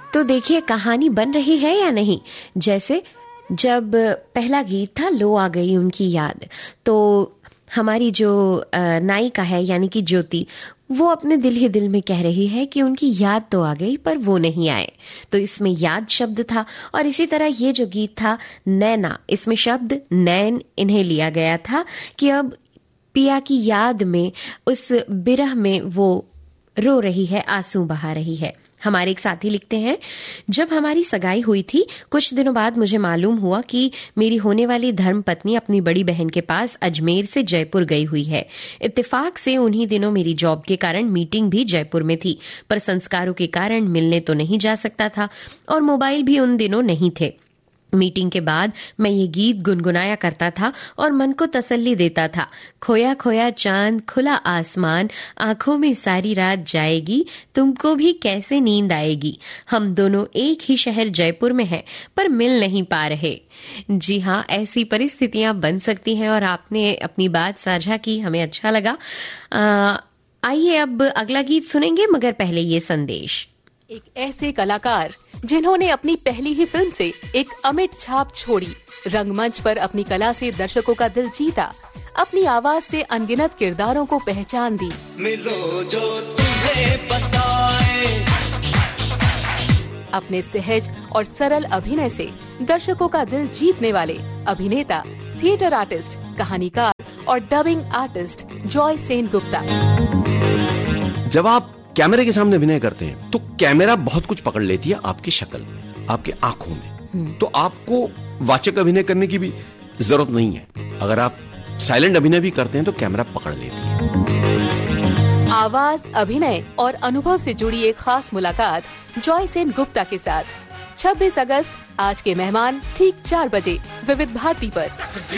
तो देखिए कहानी बन रही है या नहीं। जैसे जब पहला गीत था लो आ गई उनकी याद, तो हमारी जो नायिका है यानी कि ज्योति, वो अपने दिल ही दिल में कह रही है कि उनकी याद तो आ गई पर वो नहीं आए, तो इसमें याद शब्द था। और इसी तरह ये जो गीत था नैना, इसमें शब्द नैन इन्हें लिया गया था कि अब पिया की याद में, उस बिरह में वो रो रही है, आंसू बहा रही है। हमारे एक साथी लिखते हैं, जब हमारी सगाई हुई थी कुछ दिनों बाद मुझे मालूम हुआ कि मेरी होने वाली धर्म पत्नी अपनी बड़ी बहन के पास अजमेर से जयपुर गई हुई है। इत्तेफाक से उन्हीं दिनों मेरी जॉब के कारण मीटिंग भी जयपुर में थी, पर संस्कारों के कारण मिलने तो नहीं जा सकता था और मोबाइल भी उन दिनों नहीं थे। मीटिंग के बाद मैं ये गीत गुनगुनाया करता था और मन को तसल्ली देता था। खोया खोया चांद खुला आसमान, आंखों में सारी रात जाएगी, तुमको भी कैसे नींद आएगी। हम दोनों एक ही शहर जयपुर में हैं पर मिल नहीं पा रहे। जी हाँ, ऐसी परिस्थितियां बन सकती हैं और आपने अपनी बात साझा की, हमें अच्छा लगा। आइए अब अगला गीत सुनेंगे, मगर पहले ये संदेश। एक ऐसे कलाकार जिन्होंने अपनी पहली ही फिल्म से एक अमिट छाप छोड़ी, रंगमंच पर अपनी कला से दर्शकों का दिल जीता, अपनी आवाज से अनगिनत किरदारों को पहचान दी। मिलो जो तुम्हें बताए। अपने सहज और सरल अभिनय से दर्शकों का दिल जीतने वाले अभिनेता, थिएटर आर्टिस्ट, कहानीकार और dubbing artist Joy Sen Gupta. जब आप कैमरे के सामने अभिनय करते हैं तो कैमरा बहुत कुछ पकड़ लेती है, आपकी शक्ल में, आपकी आंखों में, तो आपको वाचक अभिनय करने की भी जरूरत नहीं है। अगर आप साइलेंट अभिनय भी करते हैं तो कैमरा पकड़ लेती है। आवाज, अभिनय और अनुभव से जुड़ी एक खास मुलाकात जॉय सेन गुप्ता के साथ 26 अगस्त, आज के मेहमान ठीक 4 बजे विविध भारती पर।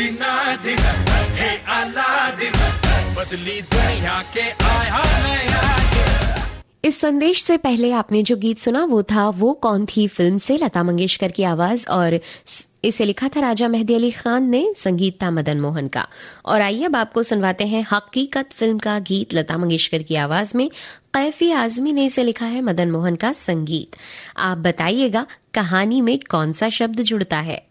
बदली दुनिया के आया नया। इस संदेश से पहले आपने जो गीत सुना वो था वो कौन थी फिल्म से, लता मंगेशकर की आवाज, और इसे लिखा था राजा मेहदी अली खान ने, संगीत था मदन मोहन का। और आइए अब आपको सुनवाते हैं हकीकत फिल्म का गीत लता मंगेशकर की आवाज में, कैफी आजमी ने इसे लिखा है, मदन मोहन का संगीत। आप बताइएगा कहानी में कौन सा शब्द जुड़ता है।